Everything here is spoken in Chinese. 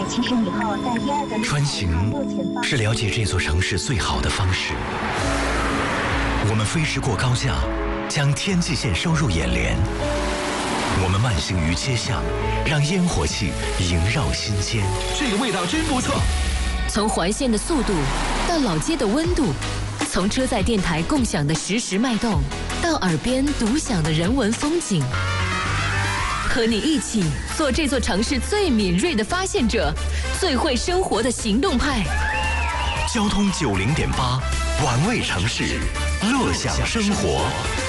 170米后在第二个穿行是了解这座城市最好的方式。我们飞驰过高架，将天际线收入眼帘。我们慢行于街巷，让烟火气萦绕心间。 这个味道真不错。 从环线的速度到老街的温度，从车载电台共享的实时脉动，到耳边独享的人文风景，和你一起做这座城市最敏锐的发现者，最会生活的行动派。 交通90.8，玩味城市，乐享生活。